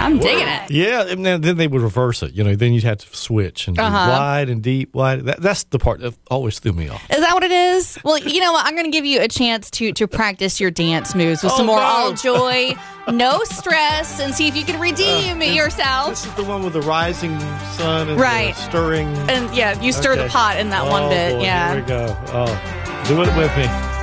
I'm digging it. Yeah, and then they would reverse it. Then you'd have to switch and do wide and deep, wide. That's the part that always threw me off. Is that what it is? Well, you know what? I'm going to give you a chance to practice your dance moves with some more all joy, no stress, and see if you can redeem yourself. This is the one with the rising sun and right. the stirring. And you stir the pot in that one bit. Boy, yeah. Here we go. Oh, do it with me.